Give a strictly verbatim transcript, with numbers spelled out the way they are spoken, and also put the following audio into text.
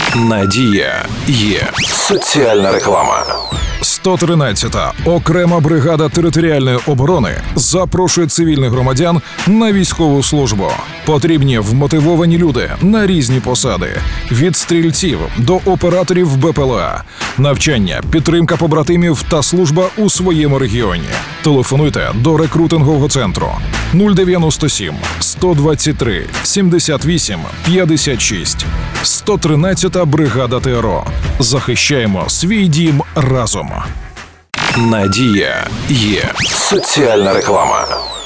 Надія є. Соціальна реклама. сто тринадцята окрема бригада територіальної оборони запрошує цивільних громадян на військову службу. Потрібні вмотивовані люди на різні посади. Від стрільців до операторів Б П Л А. Навчання, підтримка побратимів та служба у своєму регіоні. Телефонуйте до рекрутингового центру нуль дев'яносто сім сто двадцять три сімдесят вісім п'ятдесят шість. сто тринадцята бригада Т Р О. Захищаємо свій дім разом. Надія є. Соціальна реклама.